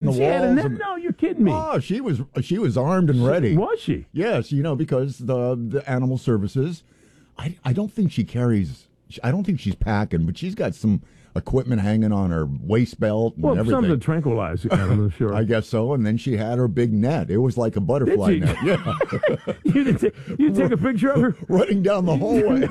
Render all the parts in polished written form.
the She had a walls. net? No, you're kidding me. Oh, she was armed and ready. Was she? Yes, because the animal services. I don't think she carries. I don't think she's packing, but she's got some equipment hanging on her waist belt and everything. Something to tranquilize the animal, sure. I guess so. And then she had her big net. It was like a butterfly net. Yeah. You take a picture of her running down the hallway.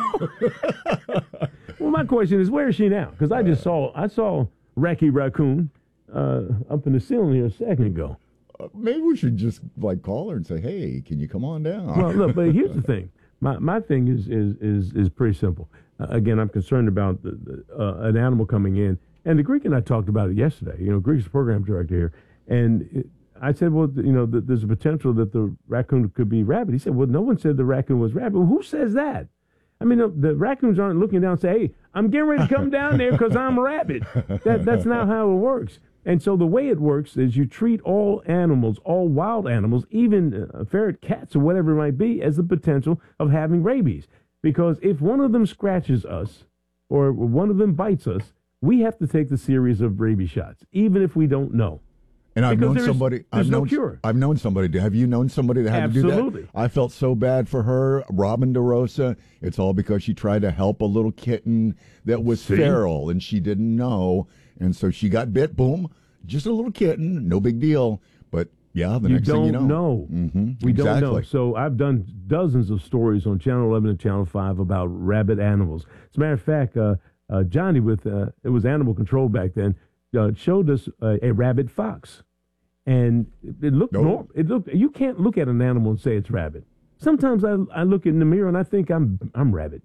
Well, my question is, where is she now? Because I saw Racky Raccoon up in the ceiling here a second ago. Maybe we should just call her and say, "Hey, can you come on down?" Well, look, but here's the thing. My thing is pretty simple. Again, I'm concerned about an animal coming in, and the Greek and I talked about it yesterday. Greek's the program director here, and I said, well, there's a potential that the raccoon could be rabbit. He said, well, no one said the raccoon was rabbit. Well, who says that? I mean, the raccoons aren't looking down and say, hey, I'm getting ready to come down there because I'm a rabbit. That's not how it works. And so the way it works is you treat all animals, all wild animals, even ferret, cats, or whatever it might be, as the potential of having rabies. Because if one of them scratches us or one of them bites us, we have to take the series of rabies shots, even if we don't know. And I've known somebody. There's no cure. I've known somebody. Have you known somebody that had to do that? Absolutely. I felt so bad for her, Robin DeRosa. It's all because she tried to help a little kitten that was feral, and she didn't know, and so she got bit. Boom, just a little kitten, no big deal. But yeah, the next thing you know, we don't know. So I've done dozens of stories on Channel 11 and Channel 5 about rabid animals. As a matter of fact, Johnny with it was Animal Control back then. Showed us a rabid fox, and it looked normal. It looked. You can't look at an animal and say it's rabid. Sometimes I look in the mirror and I think I'm rabid.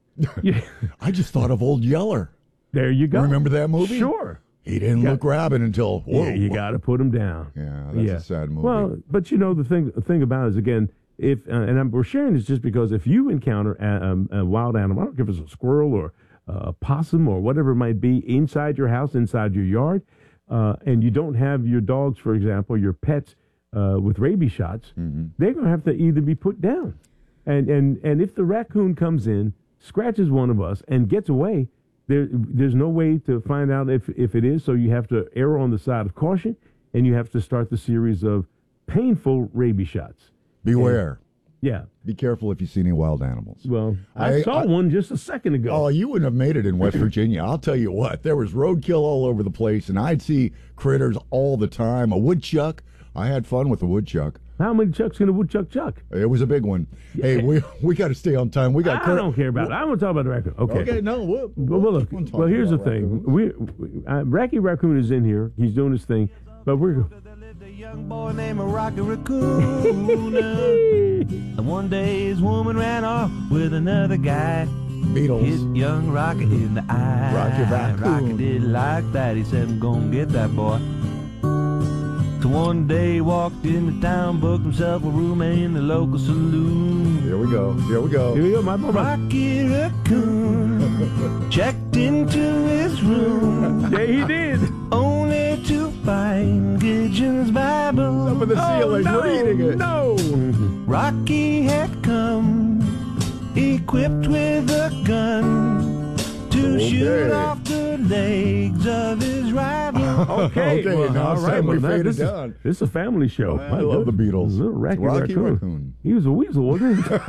I just thought of Old Yeller. There you go. Remember that movie? Sure. He didn't look rabid until whoa. Yeah, you got to put him down. Yeah, that's a sad movie. Well, but the thing about it is, again, if we're sharing this just because if you encounter a wild animal, I don't care if it's a squirrel or a possum or whatever it might be, inside your house, inside your yard, and you don't have your dogs, for example, your pets with rabies shots, they're going to have to either be put down. And if the raccoon comes in, scratches one of us, and gets away, there's no way to find out if it is, so you have to err on the side of caution, and you have to start the series of painful rabies shots. Beware. Yeah. Be careful if you see any wild animals. Well, I saw one just a second ago. Oh, you wouldn't have made it in West Virginia. I'll tell you what. There was roadkill all over the place, and I'd see critters all the time. A woodchuck. I had fun with a woodchuck. How many chucks can a woodchuck chuck? It was a big one. Hey, we got to stay on time. We got. I don't care about it. I want to talk about the raccoon. Okay. No. Well, here's the thing. Racky Raccoon is in here. He's doing his thing, but we're. A young boy named Rocky Raccoon. And one day his woman ran off with another guy. Beatles. Hit young Rocky in the eye. Rocky Raccoon. Rocky didn't like that. He said, I'm gonna get that boy. So one day he walked into town, booked himself a room in the local saloon. Here we go, My boy. Rocky Raccoon checked into his room. Yeah, he did. Only to find Gideon's Bible. Up in the ceiling, reading it. No. Rocky had come equipped with a gun to shoot off the legs of his rival. Okay, well, now all right. we Well, faded this down. is a family show. I love the Beatles. Little Rocky Raccoon. He was a weasel, wasn't he?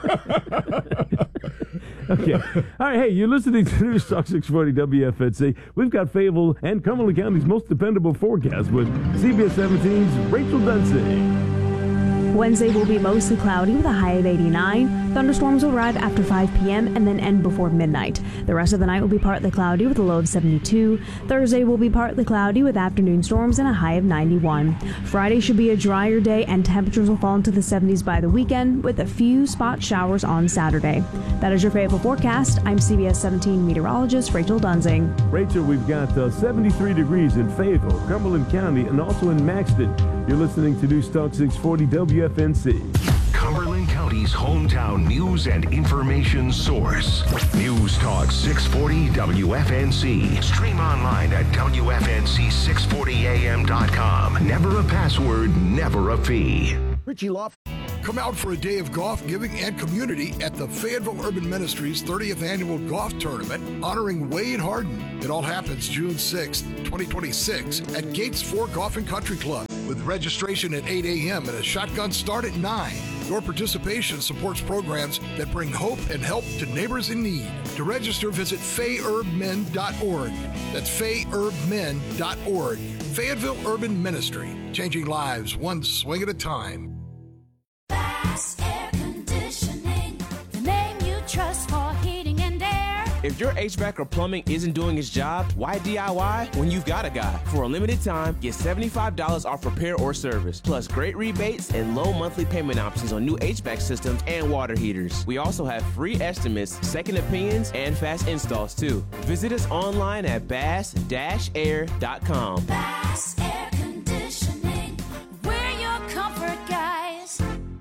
Okay. All right, hey, you're listening to News Talk 640 WFNC. We've got Fayetteville and Cumberland County's most dependable forecast with CBS 17's Rachel Dunsey. Wednesday will be mostly cloudy with a high of 89. Thunderstorms will arrive after 5 p.m. and then end before midnight. The rest of the night will be partly cloudy with a low of 72. Thursday will be partly cloudy with afternoon storms and a high of 91. Friday should be a drier day and temperatures will fall into the 70s by the weekend with a few spot showers on Saturday. That is your Fayetteville forecast. I'm CBS 17 meteorologist Rachel Dunsing. Rachel, we've got 73 degrees in Fayetteville, Cumberland County, and also in Maxton. You're listening to News Talk 640 WFNC. Cumberland County's hometown news and information source. News Talk 640 WFNC. Stream online at WFNC640am.com. Never a password, never a fee. Richie Loft. Come out for a day of golf, giving, and community at the Fayetteville Urban Ministries 30th Annual Golf Tournament honoring Wade Harden. It all happens June 6th, 2026 at Gates 4 Golf and Country Club. with registration at 8 a.m. and a shotgun start at 9. Your participation supports programs that bring hope and help to neighbors in need. To register, visit FayUrbMen.org. That's FayUrbMen.org. Fayetteville Urban Ministry, changing lives one swing at a time. Bass Air Conditioning, the name you trust for heating and air. If your HVAC or plumbing isn't doing its job, why DIY when you've got a guy? For a limited time, get $75 off repair or service, plus great rebates and low monthly payment options on new HVAC systems and water heaters. We also have free estimates, second opinions, and fast installs too. Visit us online at bass-air.com. Bass Air Conditioning, we're your comfort guys.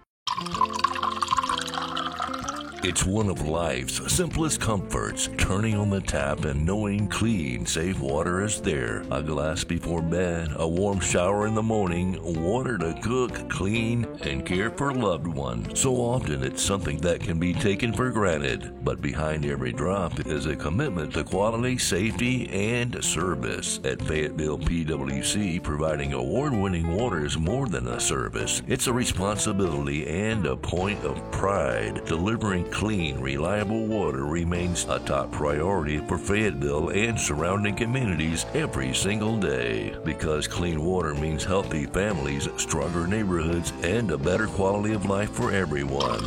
It's one of life's simplest comforts, turning on the tap and knowing clean, safe water is there. A glass before bed, a warm shower in the morning, water to cook, clean, and care for loved ones. So often it's something that can be taken for granted, but behind every drop is a commitment to quality, safety, and service. At Fayetteville PWC, providing award-winning water is more than a service. It's a responsibility and a point of pride. Delivering clean, reliable water remains a top priority for Fayetteville and surrounding communities every single day. Because clean water means healthy families, stronger neighborhoods, and a better quality of life for everyone.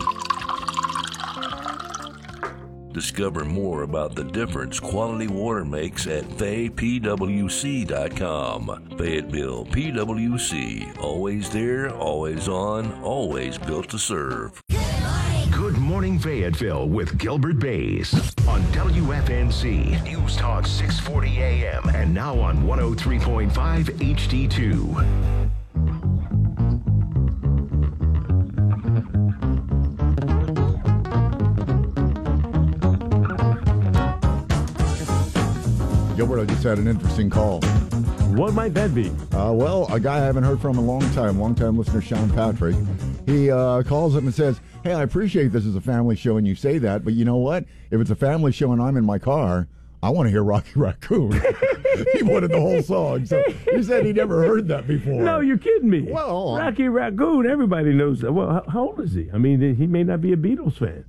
Discover more about the difference quality water makes at faypwc.com. Fayetteville PWC, always there, always on, always built to serve. Good Morning Fayetteville with Gilbert Bays on WFNC News Talk 640 AM and now on 103.5 HD2. Gilbert, I just had an interesting call. What might that be? Well, a guy I haven't heard from in a long-time listener, Sean Patrick. He calls up and says, hey, I appreciate this is a family show and you say that, but you know what? If it's a family show and I'm in my car, I want to hear Rocky Raccoon. He wanted the whole song. So he said he never heard that before. No, you're kidding me. Well, Rocky Raccoon, everybody knows that. Well, how old is he? I mean, he may not be a Beatles fan.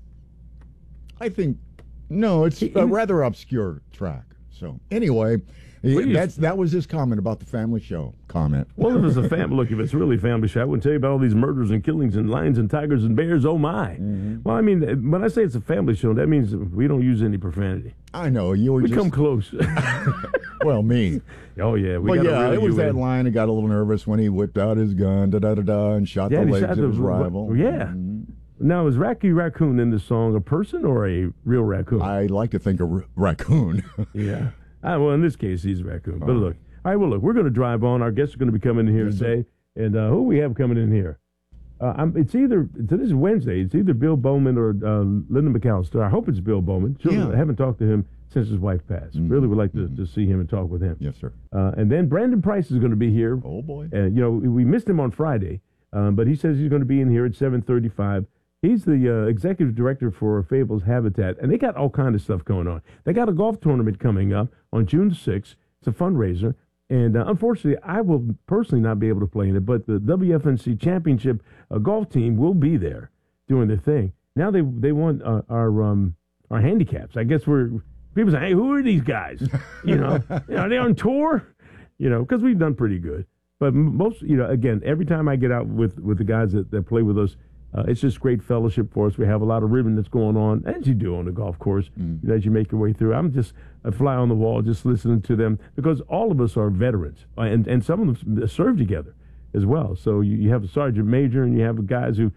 I think, no, it's a rather obscure track. So anyway, that was his comment about the family show comment. Well, if it's a family, look, if it's really a family show, I wouldn't tell you about all these murders and killings and lions and tigers and bears. Oh my! Mm-hmm. Well, I mean, when I say it's a family show, that means we don't use any profanity. I know you were. We come close. Well, me. Oh yeah, it was that line. I got a little nervous when he whipped out his gun, and shot the legs of his rival. Yeah. Mm-hmm. Now, is Rocky Raccoon in the song a person or a real raccoon? I like to think a raccoon. Yeah. Well, in this case, he's a raccoon. But look, all right, well, look, we're going to drive on. Our guests are going to be coming in here today. And who we have coming in here? It's either, this is Wednesday, it's either Bill Bowman or Linda McAllister. I hope it's Bill Bowman. I haven't talked to him since his wife passed. Mm-hmm. Really would like to see him and talk with him. Yes, sir. And then Brandon Price is going to be here. Oh, boy. We missed him on Friday, but he says he's going to be in here at 7:35. He's the executive director for Fayetteville's Habitat, and they got all kind of stuff going on. They got a golf tournament coming up on June 6th. It's a fundraiser, and unfortunately, I will personally not be able to play in it, but the WFNC Championship golf team will be there doing their thing. Now they want our handicaps. I guess people say, hey, who are these guys? Are they on tour? Because we've done pretty good. But most, again, every time I get out with the guys that play with us, it's just great fellowship for us. We have a lot of ribbon that's going on, as you do on the golf course, as you make your way through. I'm just a fly on the wall just listening to them because all of us are veterans, and some of them serve together as well. So you have a sergeant major, and you have guys who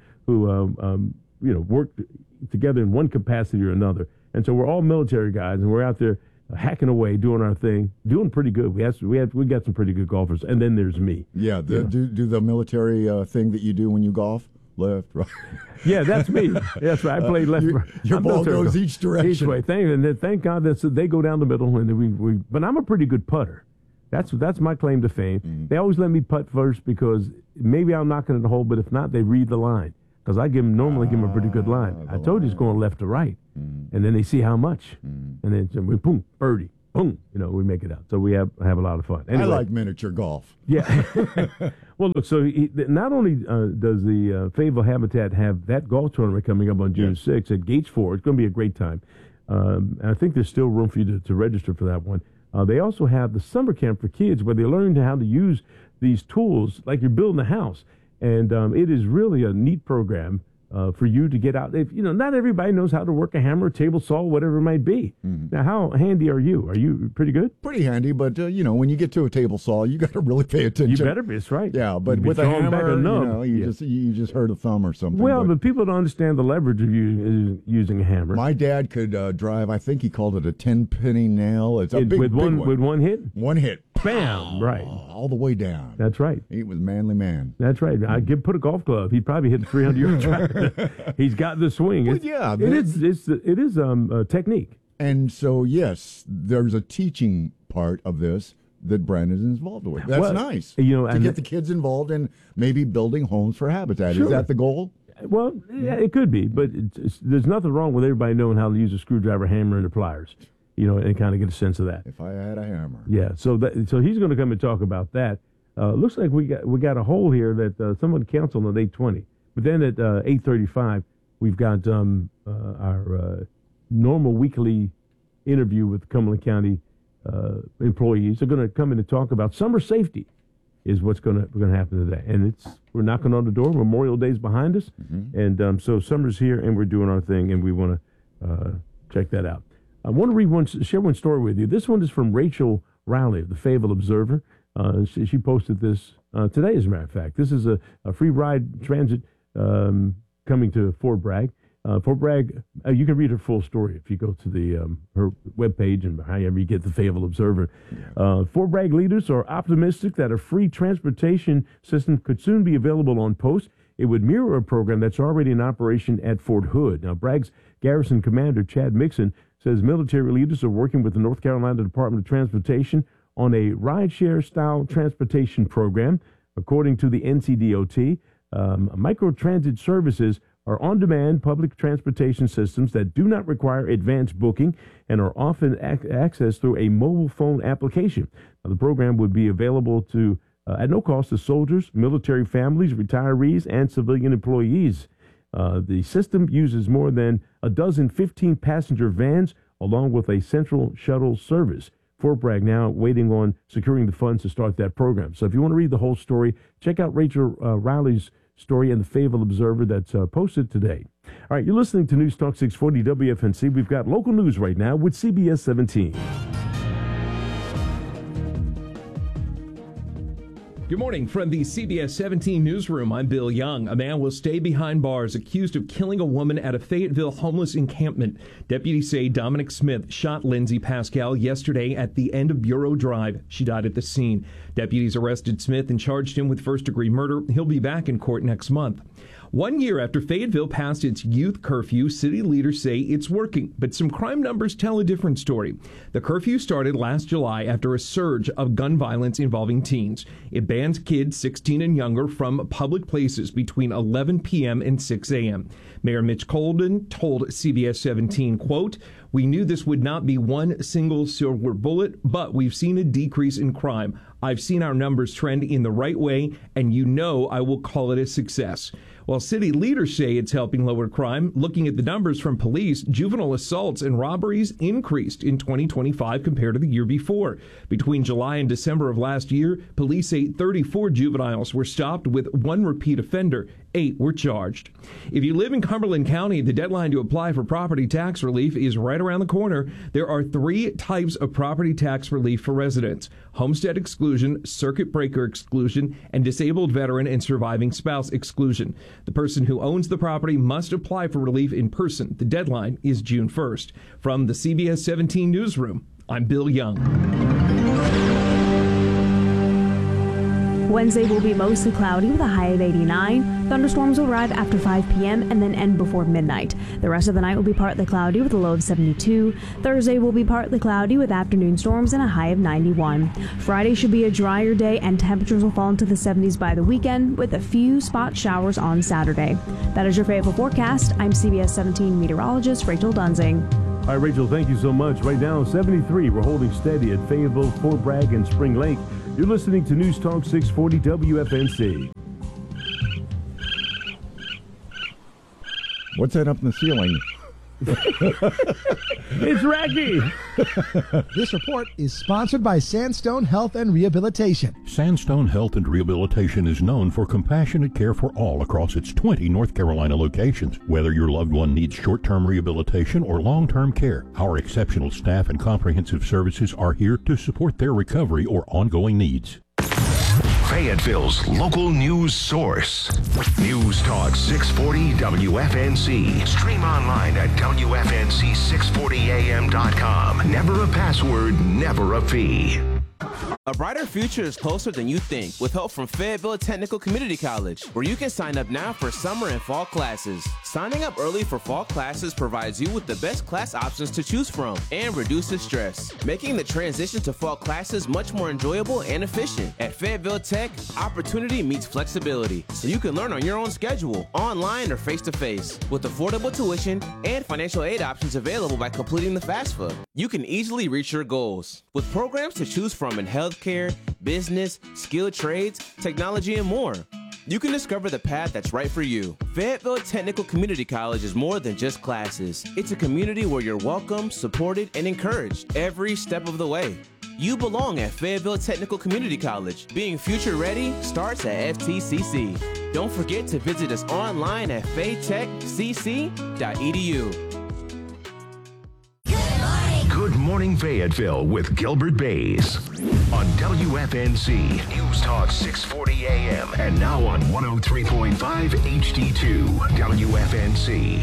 work together in one capacity or another. And so we're all military guys, and we're out there hacking away, doing our thing, doing pretty good. We got some pretty good golfers, and then there's me. Yeah, do the military thing that you do when you golf. Left, right. Yeah, that's me. That's right. I played left. Your ball goes each direction. Each way. Thank God that they go down the middle, and But I'm a pretty good putter. That's my claim to fame. Mm-hmm. They always let me putt first because maybe I'm knocking it in the hole, but if not, they read the line because I normally give them a pretty good line. I told you it's going left to right, and then they see how much, and then boom, birdie. boom, we make it out. So we have a lot of fun. Anyway, I like miniature golf. Yeah. Well, look, so not only does the Fayetteville Habitat have that golf tournament coming up on June 6th at Gates Ford. It's going to be a great time. And I think there's still room for you to register for that one. They also have the summer camp for kids where they learn how to use these tools like you're building a house. And it is really a neat program for you to get out. Not everybody knows how to work a hammer, table saw, whatever it might be. Mm-hmm. Now, how handy are you? Are you pretty good? Pretty handy, but when you get to a table saw, you got to really pay attention. You better be. That's right. Yeah, but with a hammer, you just hurt a thumb or something. Well, but people don't understand the leverage of using a hammer. My dad could drive. I think he called it a 10-penny nail. It's a big one. With one hit. One hit. Bam! Right. All the way down. That's right. He was a manly man. That's right. Put a golf glove. He'd probably hit 300 yards. He's got the swing. It is a technique. And so, yes, there's a teaching part of this that Brandon is involved with. That's nice. To get the kids involved in maybe building homes for Habitat. Sure. Is that the goal? Well, yeah, it could be, but there's nothing wrong with everybody knowing how to use a screwdriver, hammer, and the pliers. And kind of get a sense of that. If I had a hammer. Yeah, so he's going to come and talk about that. Looks like we got a hole here that someone canceled at 8:20. But then at 8:35, we've got our normal weekly interview with Cumberland County employees. They're going to come in and talk about summer safety is what's going to happen today. And we're knocking on the door. Memorial Day's behind us. Mm-hmm. And so summer's here, and we're doing our thing, and we want to check that out. I want to share one story with you. This one is from Rachel Rowley of the Fayetteville Observer. She posted this today, as a matter of fact. This is a free ride transit coming to Fort Bragg. Fort Bragg, you can read her full story if you go to her webpage and however you get the Fayetteville Observer. Fort Bragg leaders are optimistic that a free transportation system could soon be available on post. It would mirror a program that's already in operation at Fort Hood. Now, Bragg's Garrison Commander Chad Mixon says military leaders are working with the North Carolina Department of Transportation on a rideshare-style transportation program. According to the NCDOT, microtransit services are on-demand public transportation systems that do not require advanced booking and are often accessed through a mobile phone application. Now, the program would be available to at no cost to soldiers, military families, retirees, and civilian employees. The system uses more than a dozen 15-passenger vans along with a central shuttle service. Fort Bragg now waiting on securing the funds to start that program. So if you want to read the whole story, check out Rachel Riley's story in the Fayetteville Observer that's posted today. All right, you're listening to News Talk 640 WFNC. We've got local news right now with CBS 17. Good morning from the CBS 17 newsroom. I'm Bill Young. A man will stay behind bars accused of killing a woman at a Fayetteville homeless encampment. Deputies say Dominic Smith shot Lindsay Pascal yesterday at the end of Bureau Drive. She died at the scene. Deputies arrested Smith and charged him with first-degree murder. He'll be back in court next month. 1 year after Fayetteville passed its youth curfew, city leaders say it's working, but some crime numbers tell a different story. The curfew started last July after a surge of gun violence involving teens. It bans kids 16 and younger from public places between 11 p.m. and 6 a.m. Mayor Mitch Colden told CBS 17, quote, "We knew this would not be one single silver bullet, but we've seen a decrease in crime. I've seen our numbers trend in the right way, and I will call it a success." While city leaders say it's helping lower crime, looking at the numbers from police, juvenile assaults and robberies increased in 2025 compared to the year before. Between July and December of last year, police say 34 juveniles were stopped with 1 repeat offender. 8 were charged. If you live in Cumberland County, the deadline to apply for property tax relief is right around the corner. There are 3 types of property tax relief for residents: homestead exclusion, circuit breaker exclusion, and disabled veteran and surviving spouse exclusion. The person who owns the property must apply for relief in person. The deadline is June 1st. From the CBS 17 newsroom, I'm Bill Young. Wednesday will be mostly cloudy with a high of 89. Thunderstorms will arrive after 5 p.m. and then end before midnight. The rest of the night will be partly cloudy with a low of 72. Thursday will be partly cloudy with afternoon storms and a high of 91. Friday should be a drier day and temperatures will fall into the 70s by the weekend with a few spot showers on Saturday. That is your Fayetteville forecast. I'm CBS 17 meteorologist Rachel Dunsing. All right, Rachel, thank you so much. Right now, 73. We're holding steady at Fayetteville, Fort Bragg, and Spring Lake. You're listening to News Talk 640 WFNC. What's that up in the ceiling? It's Racky. This report is sponsored by Sandstone Health and Rehabilitation. Sandstone Health and Rehabilitation is known for compassionate care for all across its 20 North Carolina locations. Whether your loved one needs short-term rehabilitation or long-term care, our exceptional staff and comprehensive services are here to support their recovery or ongoing needs. Fayetteville's local news source. News Talk 640 WFNC. Stream online at WFNC640am.com. Never a password, never a fee. A brighter future is closer than you think with help from Fayetteville Technical Community College, where you can sign up now for summer and fall classes. Signing up early for fall classes provides you with the best class options to choose from and reduces stress, making the transition to fall classes much more enjoyable and efficient. At Fayetteville Tech, opportunity meets flexibility, so you can learn on your own schedule, online or face-to-face, with affordable tuition and financial aid options available by completing the FAFSA. You can easily reach your goals with programs to choose from in healthcare, business, skilled trades, technology, and more. You can discover the path that's right for you. Fayetteville Technical Community College is more than just classes. It's a community where you're welcome, supported, and encouraged every step of the way. You belong at Fayetteville Technical Community College. Being future ready starts at FTCC. Don't forget to visit us online at faytechcc.edu. Good Morning Fayetteville with Gilbert Bays on WFNC News Talk 640 AM and now on 103.5 HD2 WFNC.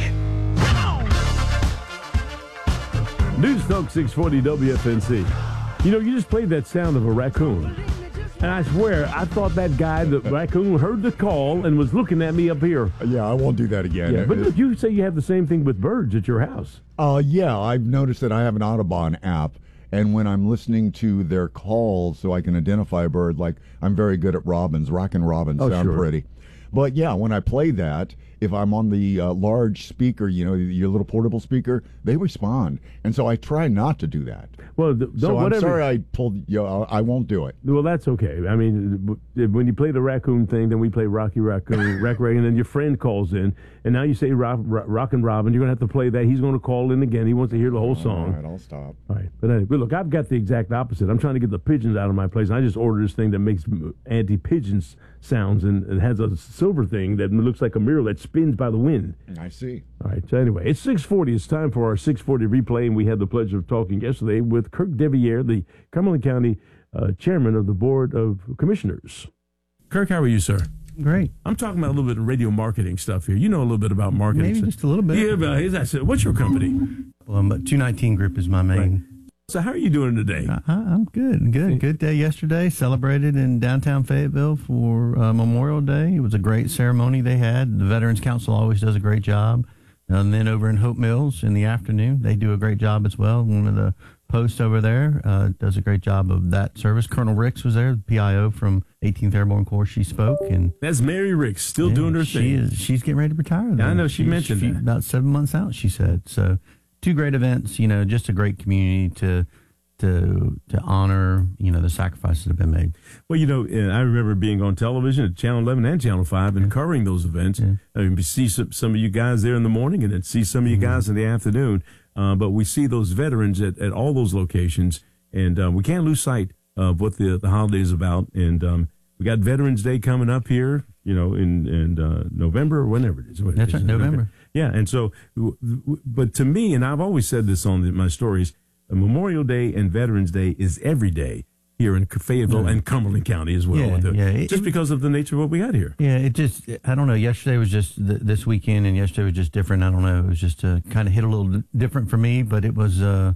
News Talk 640 WFNC. You know, you just played that sound of a raccoon. And I swear, I thought that guy, the raccoon, heard the call and was looking at me up here. Yeah, I won't do that again. Yeah, but look, you say you have the same thing with birds at your house. Yeah, I've noticed that I have an Audubon app, and when I'm listening to their calls so I can identify a bird, like I'm very good at robins. Rockin' robins sound pretty. But yeah, when I play that, if I'm on the large speaker, you know, your little portable speaker, they respond. And so I try not to do that. Well, I'm sorry I pulled you. I won't do it. Well, that's okay. I mean, when you play the raccoon thing, then we play Rocky Raccoon, and then your friend calls in, and now you say Rockin' Robin. You're going to have to play that. He's going to call in again. He wants to hear the whole song. All right, I'll stop. All right. But anyway, look, I've got the exact opposite. I'm trying to get the pigeons out of my place, and I just ordered this thing that makes anti-pigeons sounds and has a silver thing that looks like a mirror that spins by the wind. I see. All right. So anyway, it's 6:40. It's time for our 6:40 replay, and we had the pleasure of talking yesterday with Kirk Deviere, the Cumberland County chairman of the Board of Commissioners. Kirk, how are you, sir? Great. I'm talking about a little bit of radio marketing stuff here. You know a little bit about marketing. Maybe just a little bit. Yeah, but what's your company? Well, 219 Group is my main. Right. So how are you doing today? I'm good. Good day yesterday. Celebrated in downtown Fayetteville for Memorial Day. It was a great ceremony they had. The Veterans Council always does a great job. And then over in Hope Mills in the afternoon, they do a great job as well. One of the posts over there does a great job of that service. Colonel Ricks was there, the PIO from 18th Airborne Corps. She spoke. And that's Mary Ricks, still doing her thing. She's getting ready to retire. Yeah, I know she mentioned that. About 7 months out, she said. So two great events, you know, just a great community to honor, you know, the sacrifices that have been made. Well, you know, I remember being on television at Channel 11 and Channel 5 and covering those events. We see some of you guys there in the morning and then see some of you guys in the afternoon. But we see those veterans at all those locations, and we can't lose sight of what the holiday is about. And we got Veterans Day coming up here, you know, in November or whenever it is. That's right, November. Yeah, and so, but to me, and I've always said this on my stories, Memorial Day and Veterans Day is every day here in Fayetteville and Cumberland County as well. Just because of the nature of what we got here. Yeah, I don't know. Yesterday was just this weekend, and yesterday was just different. I don't know. It was just kind of hit a little different for me, but it was a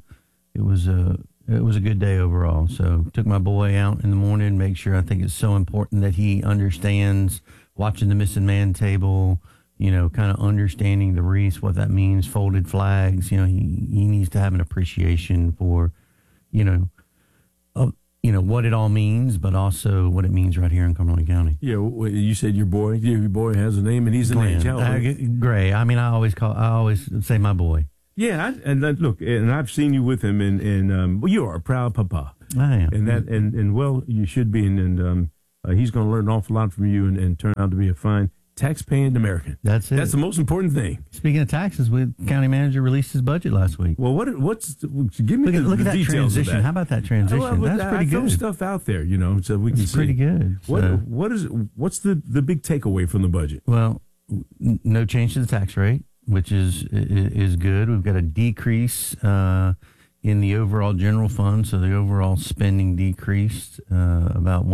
good day overall. So took my boy out in the morning, make sure. I think it's so important that he understands watching the Missing Man table. You know, kind of understanding the wreaths, what that means, folded flags. You know, he needs to have an appreciation for, you know, what it all means, but also what it means right here in Cumberland County. Yeah, you said your boy has a name, and he's an age. Gray. I mean, I always say my boy. Yeah, look, and I've seen you with him, and well, you are a proud papa. I am. And well, you should be, and he's going to learn an awful lot from you and turn out to be a fine tax-paying American. That's it. That's the most important thing. Speaking of taxes, county manager released his budget last week. Well, give me look at that details transition. of that. How about that transition? Well, That's pretty I throw good. stuff out there, so we can It's see. pretty good. What's the big takeaway from the budget? Well, no change to the tax rate, which is good. We've got a decrease in the overall general fund, so the overall spending decreased about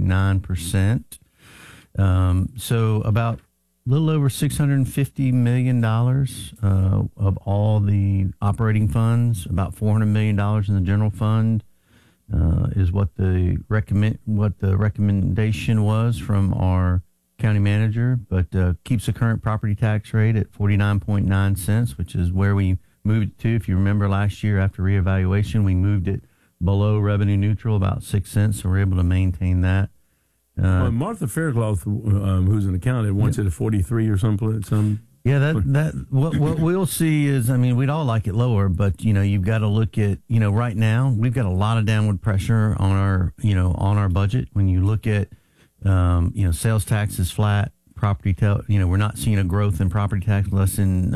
1.9%. So about a little over $650 million of all the operating funds, about $400 million in the general fund is what the recommendation was from our county manager, but keeps the current property tax rate at 49.9 cents, which is where we moved it to. If you remember last year after reevaluation, we moved it below revenue neutral, about 6 cents, so we're able to maintain that. Martha Faircloth, who's an accountant, wants it at 43 or some. Yeah, that what we'll see is, we'd all like it lower, but you've got to look at, right now we've got a lot of downward pressure on our budget. When you look at sales tax is flat, property we're not seeing a growth in property tax less than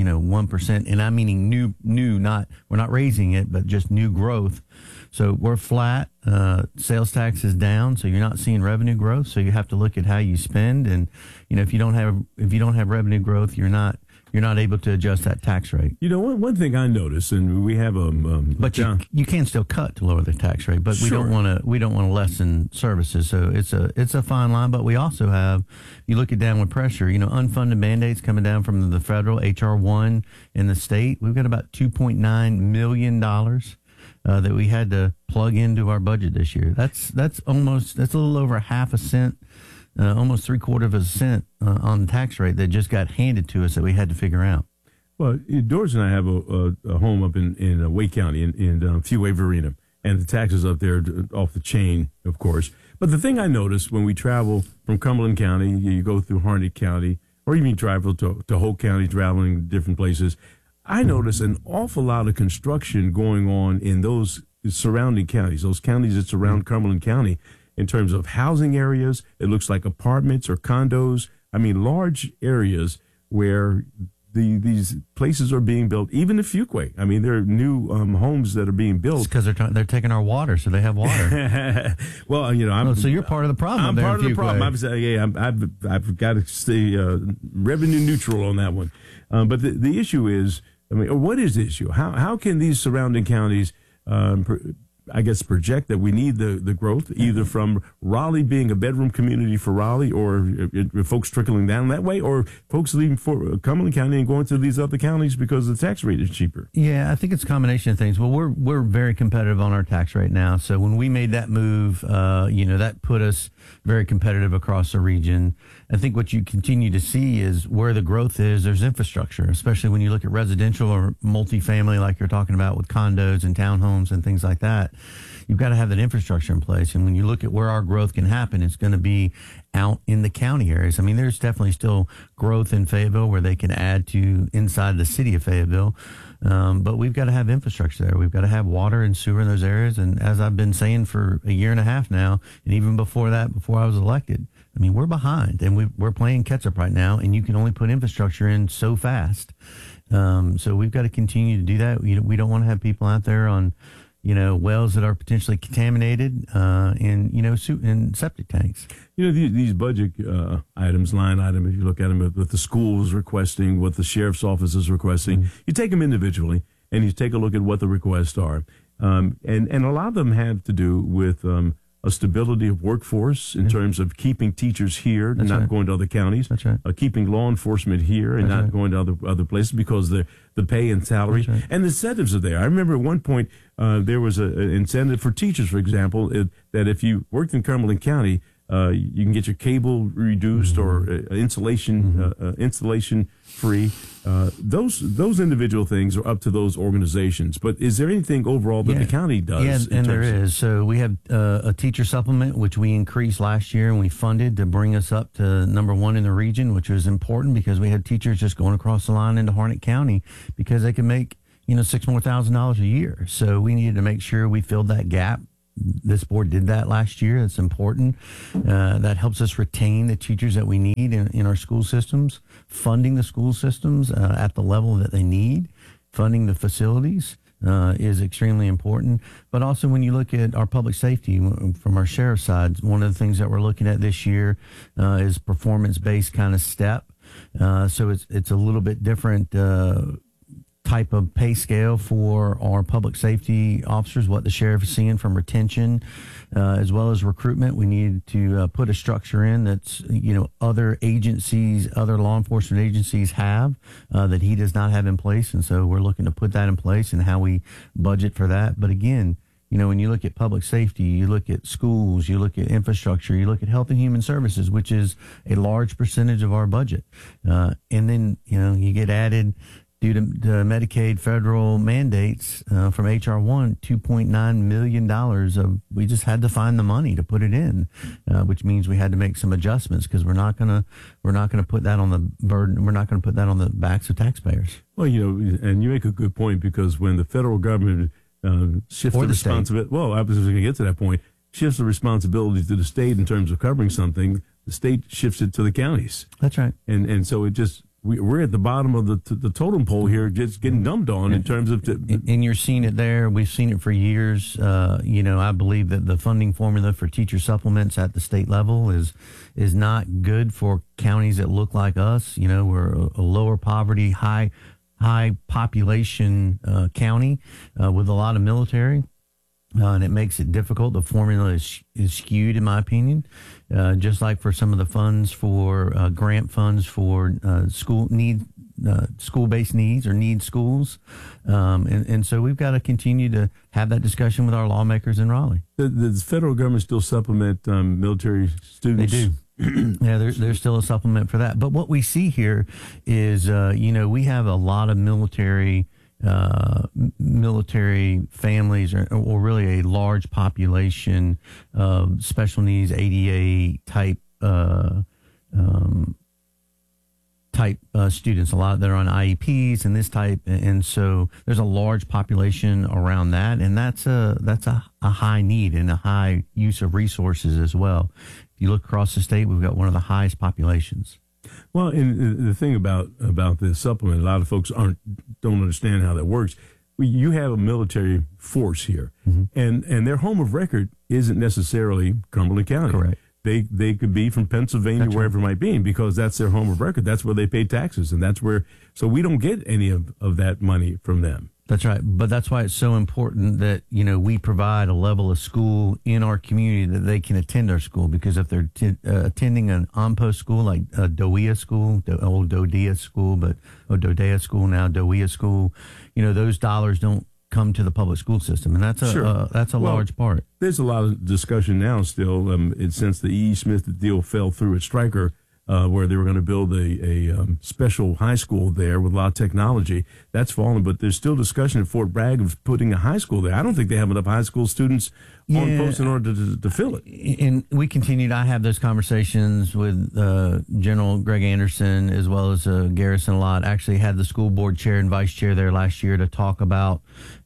1%, and I'm meaning new, not we're not raising it, but just new growth. So we're flat. Sales tax is down, so you're not seeing revenue growth. So you have to look at how you spend, and if you don't have revenue growth, you're not able to adjust that tax rate. One thing I noticed, and we have but you can still cut to lower the tax rate, but Sure. we don't want to lessen services. So it's a fine line. But we also have, you look at downward pressure. Unfunded mandates coming down from the federal HR1 in the state. We've got about $2.9 million that we had to plug into our budget this year. That's a little over half a cent. Almost 3/4 cent on the tax rate that just got handed to us that we had to figure out. Well, Doris and I have a home up in Wake County in Fuquay-Varina, and the taxes up there off the chain, of course. But the thing I noticed when we travel from Cumberland County, you go through Harnett County, or even travel to Hope County, traveling different places, I noticed an awful lot of construction going on in those surrounding counties, those counties that surround Cumberland County. In terms of housing areas, it looks like apartments or condos. Large areas where these places are being built, even in Fuquay. there are new homes that are being built. It's because they're taking our water, so they have water. Well, so you're part of the problem. I'm part of the problem. I've got to stay revenue neutral on that one. But the issue is, what is the issue? How can these surrounding counties project that we need the growth, either from Raleigh being a bedroom community for Raleigh, or folks trickling down that way, or folks leaving for Cumberland County and going to these other counties because the tax rate is cheaper. Yeah, I think it's a combination of things. Well, we're very competitive on our tax rate now. So when we made that move, that put us very competitive across the region. I think what you continue to see is where the growth is, there's infrastructure, especially when you look at residential or multifamily, like you're talking about with condos and townhomes and things like that. You've got to have that infrastructure in place. And when you look at where our growth can happen, it's going to be out in the county areas. There's definitely still growth in Fayetteville where they can add to inside the city of Fayetteville. But we've got to have infrastructure there. We've got to have water and sewer in those areas. And as I've been saying for a year and a half now, and even before that, before I was elected, we're behind and we're playing catch up right now, and you can only put infrastructure in so fast. So we've got to continue to do that. We don't want to have people out there on, wells that are potentially contaminated, in septic tanks. These budget line items, if you look at them, what the schools requesting, what the sheriff's office is requesting, you take them individually and you take a look at what the requests are. And a lot of them have to do with a stability of workforce in terms of keeping teachers here and not going to other counties. That's right. Keeping law enforcement here and not going to other places because the pay and salary and the incentives are there. I remember at one point there was an incentive for teachers, for example, that if you worked in Cumberland County, you can get your cable reduced or installation free. Those individual things are up to those organizations. But is there anything overall that the county does? Yeah, and there is. So we have a teacher supplement, which we increased last year, and we funded to bring us up to #1 in the region, which was important because we had teachers just going across the line into Harnett County because they can make $6,000 more a year. So we needed to make sure we filled that gap. This board did that last year. That's important. That helps us retain the teachers that we need in our school systems, funding the school systems at the level that they need, funding the facilities is extremely important. But also when you look at our public safety from our sheriff's side, one of the things that we're looking at this year is performance-based kind of step. So it's a little bit different type of pay scale for our public safety officers, what the sheriff is seeing from retention as well as recruitment. We need to put a structure in that's, other agencies, other law enforcement agencies have that he does not have in place. And so we're looking to put that in place and how we budget for that. But again, when you look at public safety, you look at schools, you look at infrastructure, you look at health and human services, which is a large percentage of our budget. And then, you get added due to Medicaid federal mandates from H.R. 1, $2.9 million we just had to find the money to put it in, which means we had to make some adjustments because we're not gonna put that on the burden. We're not going to put that on the backs of taxpayers. Well, and you make a good point, because when the federal government shifts the responsibility, I was going to get to that point, shifts the responsibility to the state in terms of covering something, the state shifts it to the counties. That's right. And so it just, we're at the bottom of the totem pole here, just getting dumped on in terms of. And you're seeing it there. We've seen it for years. I believe that the funding formula for teacher supplements at the state level is not good for counties that look like us. We're a lower poverty, high population county with a lot of military. And it makes it difficult. The formula is skewed, in my opinion, just like for some of the funds for grant funds for school-based needs or need schools. And so we've got to continue to have that discussion with our lawmakers in Raleigh. Does the federal government still supplement military students? They do. Yeah, there's still a supplement for that. But what we see here is, we have a lot of military families or really a large population of special needs, ADA type students, a lot that are on IEPs and this type. And so there's a large population around that. And that's a high need and a high use of resources as well. If you look across the state, we've got one of the highest populations. Well, and the thing about this supplement, a lot of folks don't understand how that works. You have a military force here, and their home of record isn't necessarily Cumberland County. Correct. They could be from Pennsylvania, wherever it might be, because that's their home of record. That's where they pay taxes, and that's where. So we don't get any of that money from them. That's right. But that's why it's so important that, we provide a level of school in our community that they can attend our school. Because if they're attending an on-post school like Dodea School, old Dodea School, but Dodea School now, Dodea School, those dollars don't come to the public school system. And that's a large part. There's a lot of discussion now still, since the E.E. Smith deal fell through at Stryker, where they were going to build a special high school there with a lot of technology. That's fallen, but there's still discussion at Fort Bragg of putting a high school there. I don't think they have enough high school students on post in order to fill it. And we continued. I have those conversations with General Greg Anderson as well as Garrison a lot. Actually had the school board chair and vice chair there last year to talk about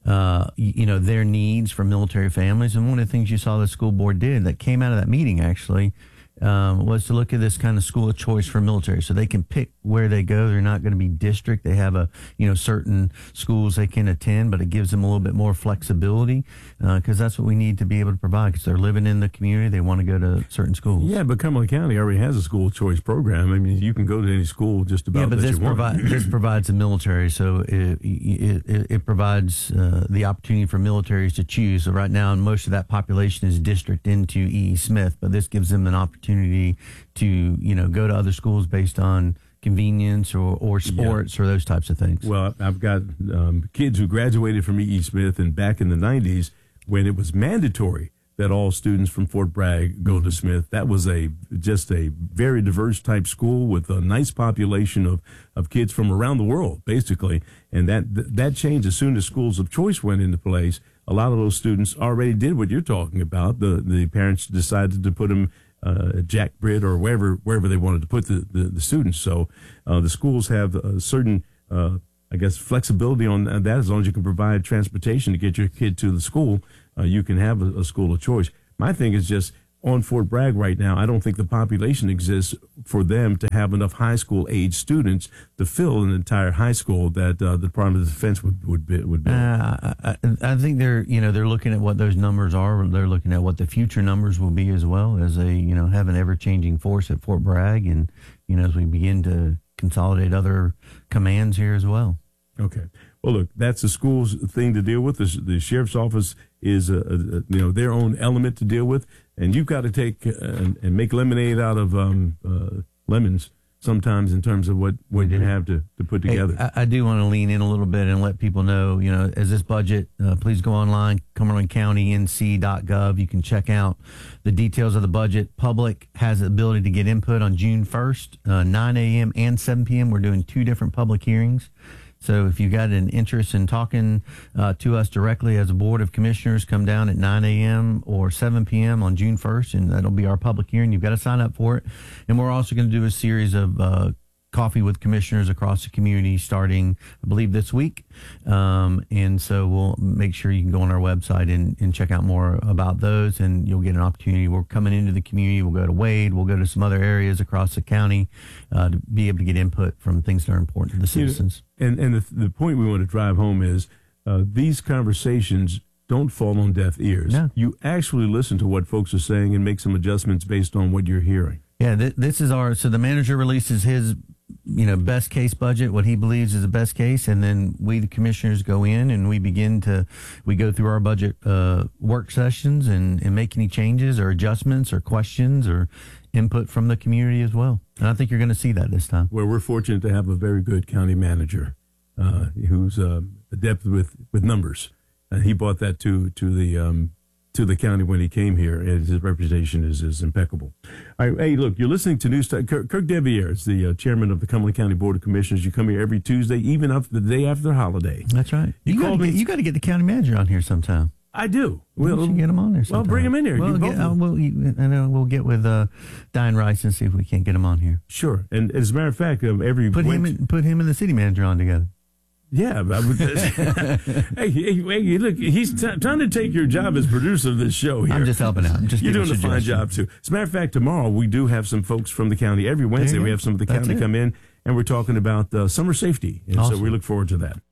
their needs for military families. And one of the things you saw the school board did that came out of that meeting actually was to look at this kind of school of choice for military, so they can pick where they go. They're not going to be district. They have certain schools they can attend, but it gives them a little bit more flexibility because that's what we need to be able to provide. Because they're living in the community, they want to go to certain schools. Yeah, but Cumberland County already has a school choice program. I mean, you can go to any school just about. Yeah, but this provides the military, so it provides the opportunity for militaries to choose. So right now, most of that population is district into E.E. Smith, but this gives them an opportunity to go to other schools based on convenience or sports or those types of things. Well, I've got kids who graduated from E.E. Smith, and back in the 90s when it was mandatory that all students from Fort Bragg go to Smith, that was just a very diverse type school with a nice population of kids from around the world, basically. And that changed as soon as schools of choice went into place. A lot of those students already did what you're talking about. The parents decided to put them Jack Britt or wherever they wanted to put the students. So the schools have certain I guess, flexibility on that. As long as you can provide transportation to get your kid to the school, you can have a school of choice. My thing is just on Fort Bragg right now, I don't think the population exists for them to have enough high school age students to fill an entire high school that the Department of Defense would build. I think they're looking at what those numbers are. They're looking at what the future numbers will be as well, as they have an ever changing force at Fort Bragg, and as we begin to consolidate other commands here as well. Okay. Well, look, that's the school's thing to deal with. The sheriff's office is their own element to deal with, and you've got to take and make lemonade out of lemons sometimes in terms of what you have to put together. Hey, I do want to lean in a little bit and let people know, as this budget, please go online, CumberlandCountyNC.gov. You can check out the details of the budget. Public has the ability to get input on June 1st, 9 a.m. and 7 p.m. We're doing 2 different public hearings. So if you've got an interest in talking to us directly as a Board of Commissioners, come down at 9 a.m. or 7 p.m. on June 1st, and that'll be our public hearing. You've got to sign up for it. And we're also going to do a series of coffee with commissioners across the community starting, I believe, this week. And so we'll make sure you can go on our website and check out more about those, and you'll get an opportunity. We're coming into the community. We'll go to Wade. We'll go to some other areas across the county to be able to get input from things that are important to the citizens. And the point we want to drive home is these conversations don't fall on deaf ears. No. You actually listen to what folks are saying and make some adjustments based on what you're hearing. Yeah, this is so the manager releases his best case budget, what he believes is the best case, and then we, the commissioners, go in and we go through our budget work sessions and make any changes or adjustments or questions or input from the community as well. And I think you're going to see that this time. Well, we're fortunate to have a very good county manager who's adept with numbers. He brought that to the county when he came here, and his representation is impeccable. All right, hey, look, you're listening to News Time. Kirk Deviere is the chairman of the Cumberland County Board of Commissioners. You come here every Tuesday, even up the day after the holiday. That's right. You got to get the county manager on here sometime. I do. We should get him on there sometime. Well, bring him in here. We'll get with Diane Rice and see if we can't get him on here. Sure. And as a matter of fact, put him and the city manager on together. Yeah, hey, look, he's trying to take your job as producer of this show here. I'm just helping out. You're doing a fine job, too. As a matter of fact, tomorrow we do have some folks from the county. Every Wednesday we have some of the county come in, and we're talking about summer safety. And awesome. So we look forward to that.